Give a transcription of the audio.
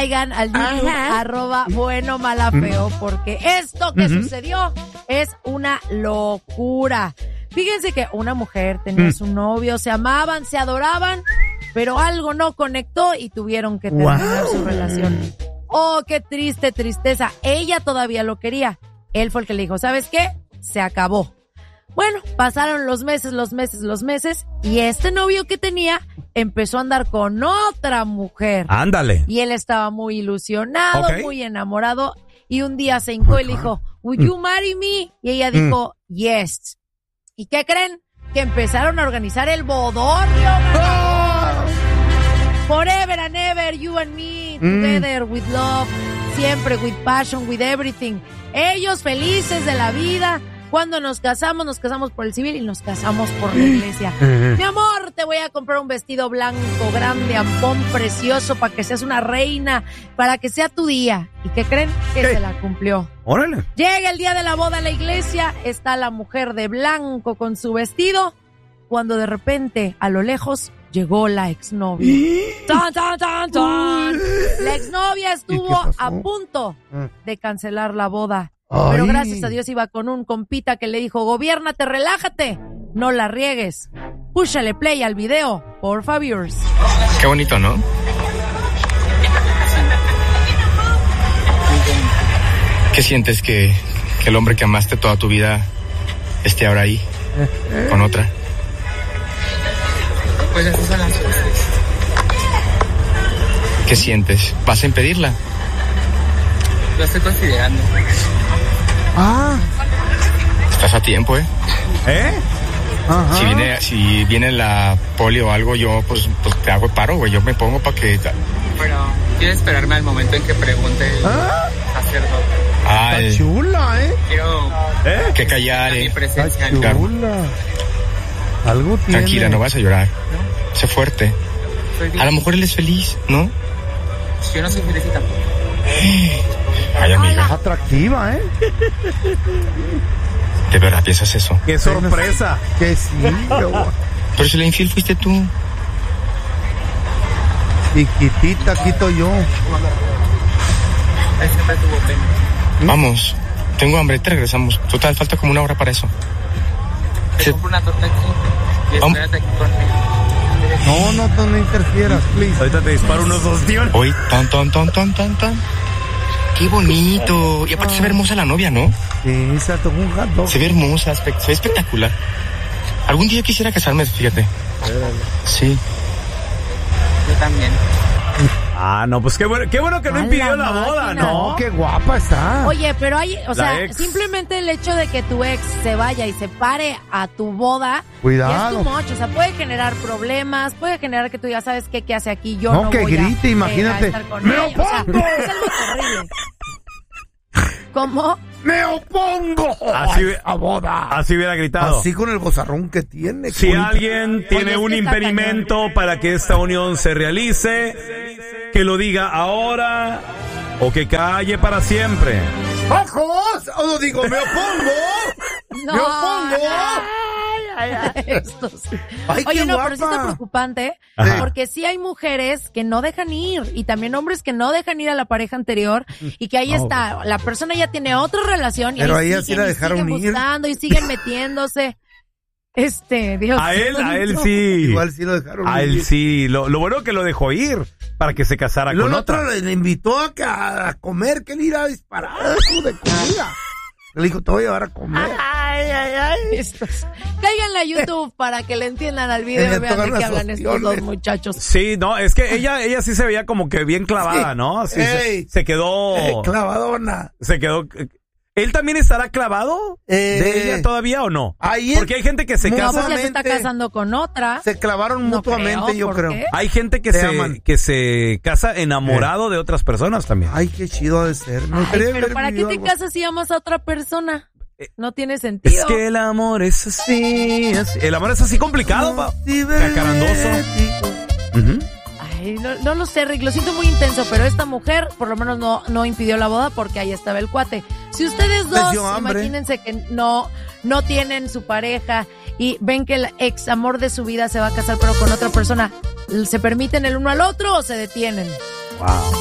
caigan al YouTube @buenomalafeo, porque esto que sucedió es una locura. Fíjense que una mujer tenía su novio, se amaban, se adoraban, pero algo no conectó y tuvieron que terminar su relación. Oh, qué tristeza. Ella todavía lo quería. Él fue el que le dijo, ¿sabes qué? Se acabó. Bueno, pasaron los meses, y este novio que tenía empezó a andar con otra mujer. Ándale. Y él estaba muy ilusionado, muy enamorado, y un día se hincó y le dijo, ¿Would you marry me? Y ella dijo, yes. ¿Y qué creen? Que empezaron a organizar el bodorrio. Forever and ever, you and me, together with love, siempre with passion, with everything. Ellos felices de la vida. Cuando nos casamos por el civil y nos casamos por la iglesia. Mi amor, te voy a comprar un vestido blanco, grande, ampón, precioso, para que seas una reina, para que sea tu día. ¿Y qué creen? Que se la cumplió. Órale. Llega el día de la boda a la iglesia, está la mujer de blanco con su vestido, cuando de repente, a lo lejos, llegó la exnovia. ¡Tan, tan, tan, tan! La exnovia estuvo a punto de cancelar la boda. Pero gracias a Dios iba con un compita que le dijo, gobiérnate, relájate, no la riegues. Púchale play al video, por favor. Qué bonito, ¿no? ¿Qué sientes que el hombre que amaste toda tu vida esté ahora ahí, con otra? Pues así son las cosas. ¿Qué sientes? ¿Vas a impedirla? Lo estoy considerando. Estás a tiempo, ¿eh? Ajá. Si viene la poli o algo, yo pues te hago el paro, güey. Yo me pongo para que... Pero quiero esperarme al momento en que pregunte el sacerdote. Está chula, ¿eh? Quiero que callar, mi presencia. Está chula. Algo tiene. Tranquila, no vas a llorar. Sé fuerte. A lo mejor él es feliz, ¿no? Yo no soy feliz tampoco. Ay, amiga. Atractiva, ¿eh? ¿De verdad piensas eso? ¡Qué sorpresa! Que sí, Pero si la infiel fuiste tú. Chiquitita, quito yo. Siempre tuvo pena. Vamos, tengo hambre, te regresamos. Total, falta como una hora para eso. Te compro una torta aquí y espérate aquí conmigo. No interfieras, please. Ahorita te disparo unos 2 tíos. Hoy, tan. Qué bonito. Y aparte se ve hermosa la novia, ¿no? Sí, se tocó un gato. Se ve hermosa, se ve espectacular. Algún día quisiera casarme, fíjate. Sí. Yo también. No, pues qué bueno que no impidió la boda, ¿no? Qué guapa está. Oye, pero simplemente el hecho de que tu ex se vaya y se pare a tu boda, cuidado. Ya es too much, o sea, puede generar problemas, puede generar que tú ya sabes qué hace aquí, yo no que voy grite, imagínate. a estar con él. O sea, es algo terrible. ¿Cómo? ¡Me opongo a boda! Así hubiera gritado. Así con el gozarrón que tiene. Si alguien tiene un impedimento para que esta unión se realice, que lo diga ahora o que calle para siempre. ¡Ojos! O digo, me opongo. No. ¡Me opongo! Oye, no, pero sí está preocupante, porque sí hay mujeres que no dejan ir y también hombres que no dejan ir a la pareja anterior y que ahí está, la persona ya tiene otra relación y pero ahí sí la dejaron siguen ir. buscando y siguen metiéndose. Dios. A él sí. Igual sí lo dejaron ir. A él sí. Lo bueno que lo dejó ir para que se casara con otra. Le invitó a comer, que él irá a disparar de comida. Le dijo, te voy a llevar a comer. Caigan a YouTube para que le entiendan al video y vean de qué hablan estos dos muchachos. Sí, no, es que ella sí se veía como que bien clavada, ¿no? Así se quedó... clavadona. Se quedó... ¿Él también estará clavado de ella todavía o no? Porque hay gente que se casa... No, se está casando con otra. Se clavaron mutuamente, yo creo. Hay gente que se casa enamorado de otras personas también. Ay, qué chido de ser. Pero ¿para qué te casas si amas a otra persona? No tiene sentido. Es que el amor es así. El amor es así complicado, cacarandoso. Ay, no lo sé, Rick, lo siento muy intenso, pero esta mujer por lo menos no impidió la boda porque ahí estaba el cuate. Si ustedes dos, imagínense que no tienen su pareja y ven que el ex amor de su vida se va a casar pero con otra persona, ¿se permiten el uno al otro o se detienen? Wow.